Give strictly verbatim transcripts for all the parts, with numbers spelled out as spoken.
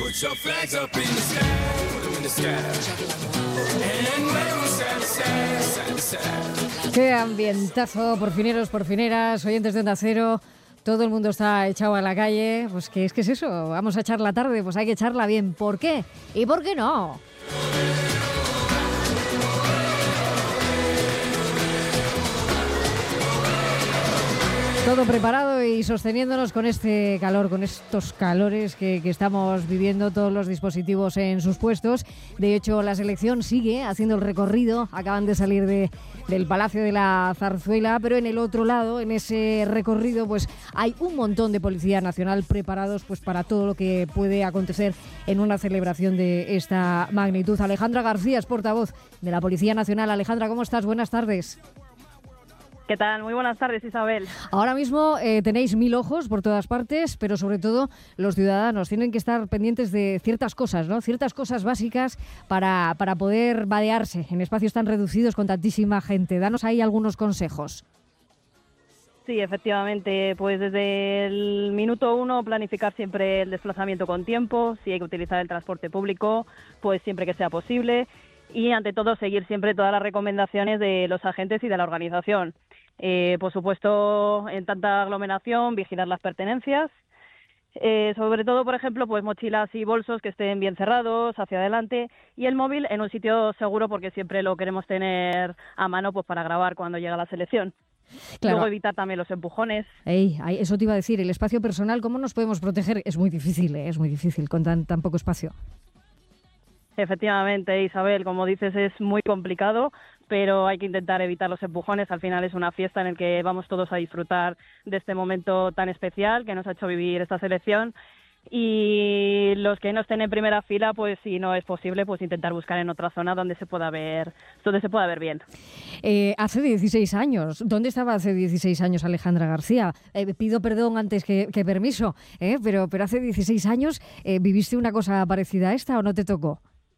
Put your flags up in the sky, put them in the sky. And wave side to side, side to side. Qué ambientazo, porfineros, porfineras, oyentes de Onda Cero. Todo el mundo está echado a la calle. Pues que es que es eso, vamos a echar la tarde, pues hay que echarla bien. ¿Por qué? ¿Y por qué no? Todo preparado y sosteniéndonos con este calor, con estos calores que, que estamos viviendo, todos los dispositivos en sus puestos. De hecho, la selección sigue haciendo el recorrido. Acaban de salir de, del Palacio de la Zarzuela, pero en el otro lado, en ese recorrido, pues hay un montón de Policía Nacional preparados pues para todo lo que puede acontecer en una celebración de esta magnitud. Alejandra García es portavoz de la Policía Nacional. Alejandra, ¿cómo estás? Buenas tardes. ¿Qué tal? Muy buenas tardes, Isabel. Ahora mismo eh, tenéis mil ojos por todas partes, pero sobre todo los ciudadanos tienen que estar pendientes de ciertas cosas, ¿no? Ciertas cosas básicas para, para poder vadearse en espacios tan reducidos con tantísima gente. Danos ahí algunos consejos. Sí, efectivamente, pues desde el minuto uno planificar siempre el desplazamiento con tiempo, si hay que utilizar el transporte público, pues siempre que sea posible. Y ante todo seguir siempre todas las recomendaciones de los agentes y de la organización. Eh, por supuesto, en tanta aglomeración, vigilar las pertenencias. Eh, sobre todo, por ejemplo, pues mochilas y bolsos que estén bien cerrados hacia adelante y el móvil en un sitio seguro porque siempre lo queremos tener a mano pues para grabar cuando llega la selección. Claro. Luego evitar también los empujones. Ey, eso te iba a decir, el espacio personal, ¿cómo nos podemos proteger? Es muy difícil, ¿eh? Es muy difícil con tan, tan poco espacio. Efectivamente, Isabel, como dices, es muy complicado, pero hay que intentar evitar los empujones. Al final es una fiesta en la que vamos todos a disfrutar de este momento tan especial que nos ha hecho vivir esta selección. Y los que no estén en primera fila, pues si no es posible, pues intentar buscar en otra zona donde se pueda ver, donde se pueda ver bien. Eh, hace dieciséis años, ¿dónde estaba hace dieciséis años Alejandra García? Eh, pido perdón antes que, que permiso, ¿eh? pero, pero hace dieciséis años, eh, ¿viviste una cosa parecida a esta o no te tocó?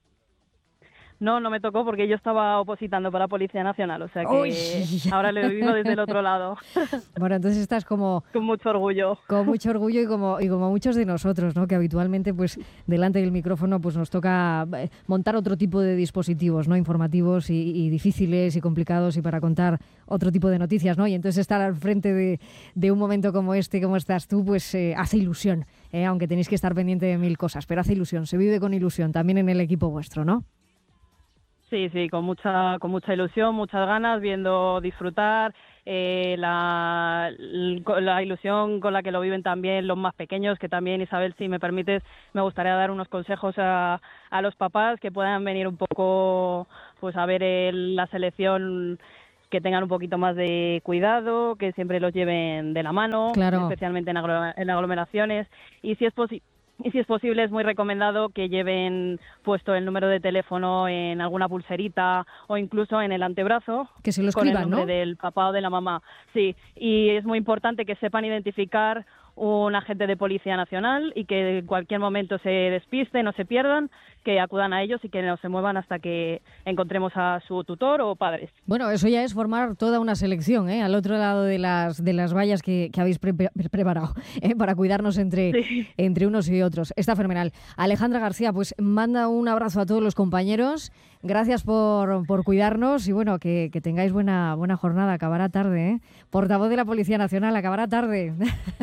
No, no me tocó porque yo estaba opositando para la Policía Nacional, o sea que Uy. ahora lo he vivido desde el otro lado. Bueno, entonces estás como... Con mucho orgullo. Con mucho orgullo y como, y como muchos de nosotros, ¿no? Que habitualmente, pues, delante del micrófono, pues nos toca montar otro tipo de dispositivos, ¿no? Informativos y, y difíciles y complicados y para contar otro tipo de noticias, ¿no? Y entonces estar al frente de, de un momento como este, como estás tú, pues eh, hace ilusión, ¿eh? Aunque tenéis que estar pendiente de mil cosas, pero hace ilusión, se vive con ilusión también en el equipo vuestro, ¿no? Sí, sí, con mucha con mucha ilusión, muchas ganas, viendo disfrutar, eh, la, la ilusión con la que lo viven también los más pequeños, que también, Isabel, si me permites, me gustaría dar unos consejos a, a los papás que puedan venir un poco pues a ver el, la selección, que tengan un poquito más de cuidado, que siempre los lleven de la mano, claro. especialmente en, aglo- en aglomeraciones, y si es posible... Y si es posible, es muy recomendado que lleven puesto el número de teléfono en alguna pulserita o incluso en el antebrazo. Que se lo escriban, escriban, con el nombre ¿no? del papá o de la mamá. Sí, y es muy importante que sepan identificar un agente de Policía Nacional y que en cualquier momento se despisten o se pierdan, que acudan a ellos y que no se muevan hasta que encontremos a su tutor o padres. Bueno, eso ya es formar toda una selección, ¿eh? Al otro lado de las de las vallas que, que habéis pre- pre- preparado, ¿eh? Para cuidarnos entre, sí. entre unos y otros. Está fenomenal. Alejandra García, pues manda un abrazo a todos los compañeros. Gracias por, por cuidarnos y bueno, que, que tengáis buena, buena jornada. Acabará tarde, ¿eh? Portavoz de la Policía Nacional, acabará tarde.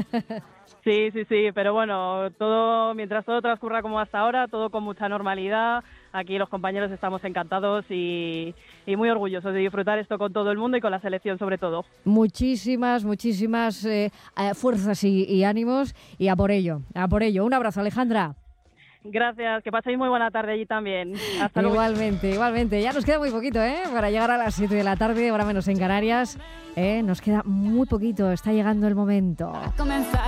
Sí, sí, sí, pero bueno, todo mientras todo transcurra como hasta ahora, todo con mucha normalidad. Aquí los compañeros estamos encantados y, y muy orgullosos de disfrutar esto con todo el mundo y con la selección sobre todo. Muchísimas, muchísimas eh, fuerzas y, y ánimos y a por ello, a por ello. Un abrazo, Alejandra. Gracias, que paséis muy buena tarde allí también. Hasta luego. Igualmente, igualmente. Ya nos queda muy poquito, ¿eh? Para llegar a las siete de la tarde, ahora menos en Canarias. ¿eh? Nos queda muy poquito, está llegando el momento.